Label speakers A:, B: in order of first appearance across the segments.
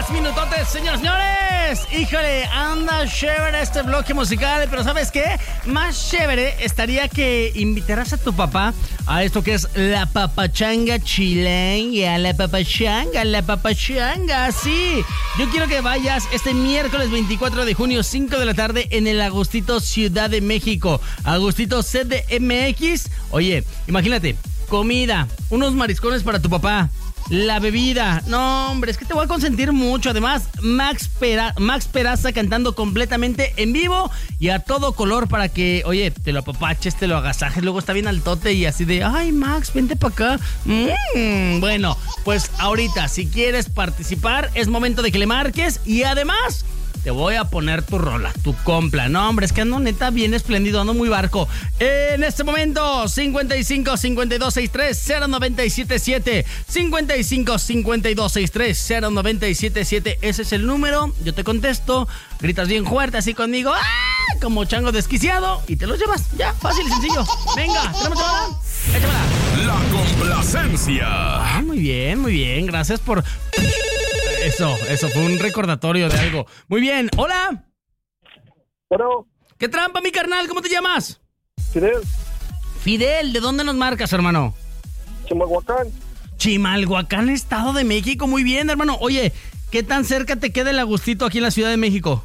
A: 10 minutotes, señores. Híjole, anda chévere este bloque musical, pero ¿sabes qué? Más chévere estaría que invitaras a tu papá a esto que es la papachanga chilenga, la papachanga, sí. Yo quiero que vayas este miércoles 24 de junio, 5 de la tarde, en el Agustito Ciudad de México. Agustito CDMX. Oye, imagínate, comida, unos mariscones para tu papá, la bebida. No, hombre, es que te voy a consentir mucho. Además, Max Peraza cantando completamente en vivo y a todo color para que, oye, te lo apapaches, te lo agasajes. Luego está bien altote y así de, ay, Max, vente para acá. Bueno, pues ahorita, si quieres participar, es momento de que le marques y además te voy a poner tu rola, tu compla. No, hombre, es que ando neta bien espléndido, ando muy barco. En este momento, 55 52 63 0977. 55 52 63 0977. Ese es el número. Yo te contesto. Gritas bien fuerte así conmigo. ¡Ah! Como chango desquiciado. Y te los llevas. Ya, fácil y sencillo. Venga, ¿tenemos llamada? Échamela.
B: La complacencia.
A: Ah, muy bien. Gracias por... Eso fue un recordatorio de algo. Muy bien, hola.
C: Bueno.
A: ¿Qué trampa, mi carnal? ¿Cómo te llamas?
C: Fidel,
A: ¿de dónde nos marcas, hermano? Chimalhuacán, Estado de México. Muy bien, hermano. Oye, ¿qué tan cerca te queda el Agustito aquí en la Ciudad de México?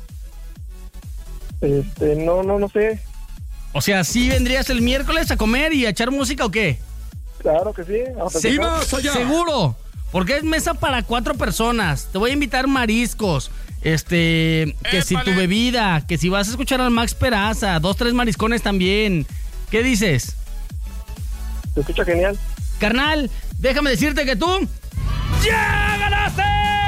C: No sé.
A: O sea, ¿sí vendrías el miércoles a comer y a echar música o qué?
C: Claro que sí.
A: Sí, seguro. Porque es mesa para 4 personas. Te voy a invitar mariscos. Que si tu bebida, que si vas a escuchar al Max Peraza, 2, 3 mariscones también. ¿Qué dices?
C: Se escucha genial.
A: Carnal, déjame decirte que tú ¡ya ganaste!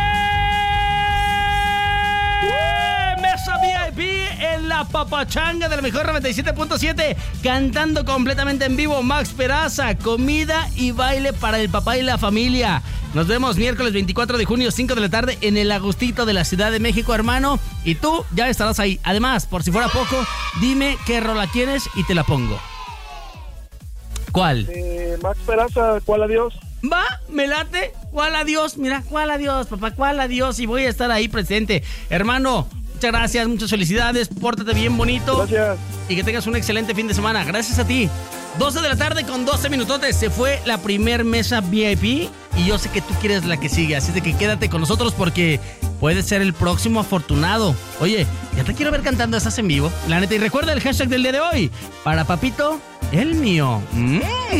A: Mesa VIP en la papachanga de la mejor 97.7, cantando completamente en vivo Max Peraza, comida y baile para el papá y la familia. Nos vemos miércoles 24 de junio, 5 de la tarde, en el Agustito de la Ciudad de México, hermano. Y tú ya estarás ahí. Además, por si fuera poco, dime qué rola quieres y te la pongo. ¿Cuál?
C: Max Peraza, ¿cuál adiós?
A: Va, me late. ¿Cuál adiós? Mira, ¿cuál adiós, papá? ¿Cuál adiós? Y voy a estar ahí presente. Hermano, muchas gracias, muchas felicidades. Pórtate bien bonito.
C: Gracias.
A: Y que tengas un excelente fin de semana. Gracias a ti. 12 de la tarde con 12 minutotes. Se fue la primer mesa VIP. Y yo sé que tú quieres la que sigue. Así de que quédate con nosotros porque puedes ser el próximo afortunado. Oye, ya te quiero ver cantando. ¿Estás en vivo? La neta. Y recuerda el hashtag del día de hoy. Para papito, el mío.